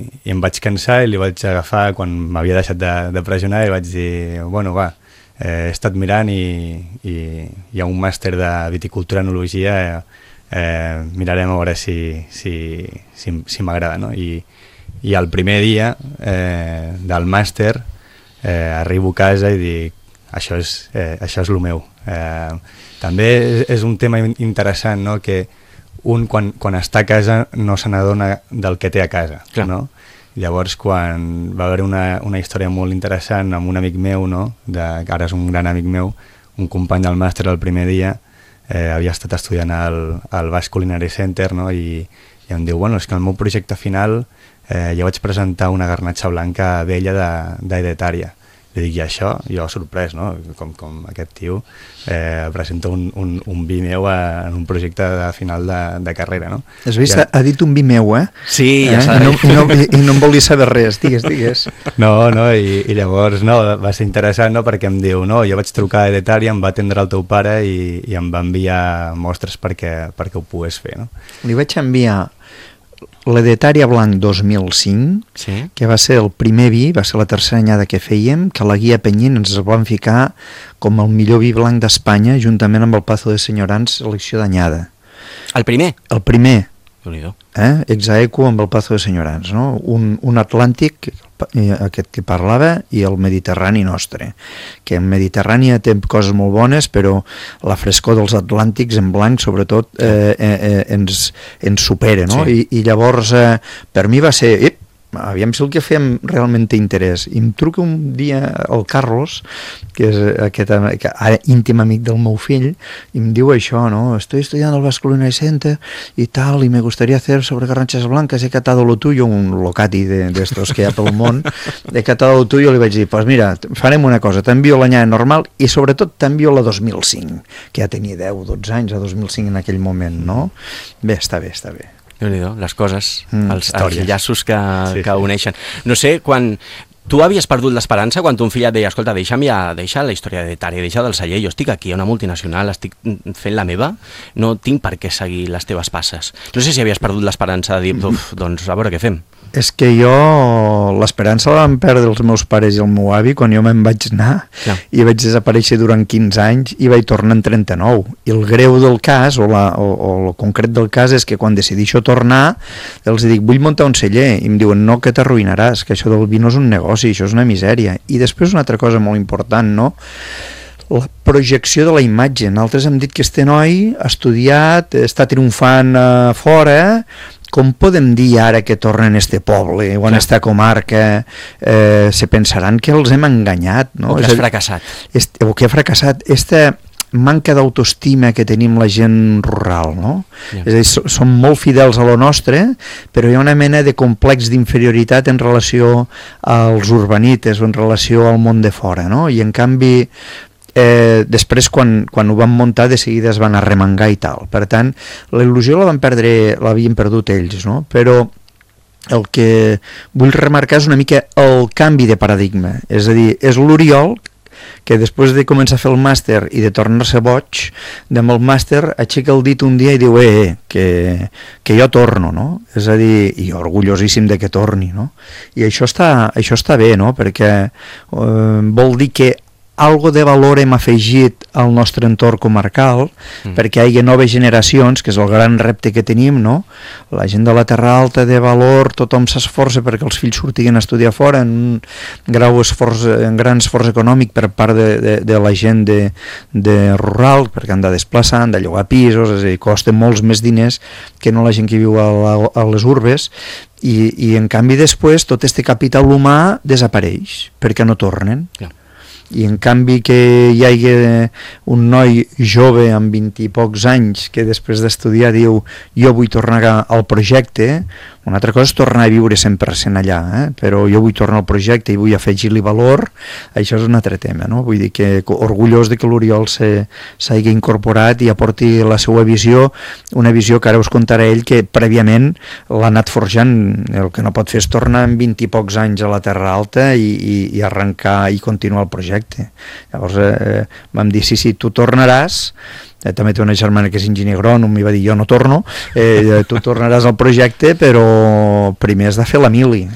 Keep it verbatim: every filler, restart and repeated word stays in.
i em vaig cansar i li vaig agafar quan m'havia deixat de, de pressionar i vaig dir, bueno, va, eh, he estat mirant i, i hi ha un màster de viticultura enologia, eh, eh, mirarem a veure si, si, si, si m'agrada, no? I, i el primer dia eh, del màster eh, arribo a casa i dic, això és, eh, això és el meu. Eh, també és, és un tema interessant, no? Que un quan, quan està a casa no se n'adona del que té a casa. No? Llavors, quan va haver una, una història molt interessant amb un amic meu, no? De, que ara és un gran amic meu, un company del màster el primer dia, eh, havia estat estudiant al, al Basque Culinary Center, no? I, i em diu, bueno, és que el meu projecte final eh, ja vaig presentar una garnatxa blanca vella d'Aedetaria. Li dic, i això? Jo sorprès, no? Com, com aquest tio eh, presenta un, un, un vi meu a, en un projecte de final de, de carrera, no? Has vist? Ja... Ha dit un vi meu, eh? Sí, eh? ja s'ha I, no, i, no, i, I no em volia saber res, digues, digues. No, no, i, i llavors no, va ser interessant, no? Perquè em diu, no, jo vaig trucar a Aedetaria, em va atendre el teu pare i, i em va enviar mostres perquè, perquè ho pogués fer, no? Li vaig enviar l'Aedetaria Blanc dos mil cinc, sí. Que va ser el primer vi, va ser la tercera anyada que fèiem, que la guia Penyín ens el van ficar com el millor vi blanc d'Espanya, juntament amb el Pazo de Senyorans, selecció d'anyada. El primer? El primer. Déu-n'hi-do. Eh? Exaequo amb el Pazo de Senyorans, no? Un, un Atlàntic, aquest que parlava, i el Mediterrani nostre, que en Mediterrània té coses molt bones, però la frescor dels Atlàntics en blanc sobretot eh, eh, ens, ens supera, no? Sí. I, i llavors eh, per mi va ser, ep, aviam si el que fem realment té interès. I em truca un dia el Carlos, que és aquest, que ara íntim amic del meu fill, i em diu això, no? Estoy estudiando el Basque Culinary Center y tal, y me gustaría hacer sobre garnachas blancas, he catado lo tuyo, un locati de, de estos que hi ha pel món, he catado lo tuyo, li vaig dir, pues mira, farem una cosa, t'envio l'anyada normal i sobretot t'envio la dos mil cinc, que ja tenia deu, dotze anys, a dos mil cinc en aquell moment, no? Bé, està bé, està bé. Déu-n'hi-do, les coses, mm, els, els llaços que, sí, que sí. uneixen. No sé, quan tu havies perdut l'esperança, quan ton fill et deia, escolta, deixa'm ja, deixa la història d'Aedetaria, deixa del celler, jo estic aquí a una multinacional, estic fent la meva, no tinc per què seguir les teves passes. No sé si havies perdut l'esperança de dir, uf, doncs a veure què fem. És que jo l'esperança la van perdre els meus pares i el meu avi quan jo me'n vaig anar, ja. I vaig desaparèixer durant quinze anys i vaig tornar en trenta-nou. I el greu del cas, o, la, o, o el concret del cas, és que quan decidixo tornar els dic, vull muntar un celler, i em diuen, no, que t'arruïnaràs, que això del vi no és un negoci, això és una misèria. I després una altra cosa molt important, no? La projecció de la imatge. Nosaltres hem dit que este noi ha estudiat, està triomfant a fora, com podem dir ara que tornen a este poble o en esta comarca, eh, se pensaran que els hem enganyat, no? O que has fracassat. Este, o que ha fracassat. Esta manca d'autoestima que tenim la gent rural, no? Yeah. És a dir, som molt fidels a lo nostre, però hi ha una mena de complex d'inferioritat en relació als urbanites o en relació al món de fora, no? I en canvi Eh, després quan, quan ho van muntar de seguida es van arremangar i tal, per tant la il·lusió la van perdre, l'havien perdut ells, no? Però el que vull remarcar és una mica el canvi de paradigma, és a dir, és l'Oriol que després de començar a fer el màster i de tornar-se boig, amb el màster aixeca el dit un dia i diu, eh, eh que, que jo torno, no? És a dir, i orgullosíssim de que torni, no? I això està, això està bé, no? Perquè eh, vol dir que algo de valor hem afegit al nostre entorn comarcal, mm. perquè hi ha noves generacions, que és el gran repte que tenim, no? La gent de la Terra Alta de valor, tothom s'esforça perquè els fills sortiguin a estudiar fora, en un grau esforç, en gran esforç econòmic per part de, de, de la gent de, de rural, perquè han de desplaçar, han de llogar pisos, és a dir, costa molts més diners que no la gent que viu a, la, a les urbes, i, i en canvi després tot este capital humà desapareix, perquè no tornen. Yeah. I en canvi que hi hagi un noi jove amb vint i pocs anys que després d'estudiar diu jo vull tornar al projecte, una altra cosa és tornar a viure cent per cent allà, eh? Però jo vull tornar al projecte i vull afegir-li valor, això és un altre tema, no? Vull dir que orgullós de que l'Oriol s'hagi incorporat i aporti la seva visió, una visió que ara us contarà ell que prèviament l'ha anat forjant, el que no pot fer és tornar amb vint i pocs anys a la Terra Alta i, i, i arrencar i continuar el projecte. Llavors eh, vam dir, sí, sí, tu tornaràs, eh, també té una germana que és enginyer agrònom i va dir, jo no torno, eh, tu tornaràs al projecte, però primer has de fer la mili.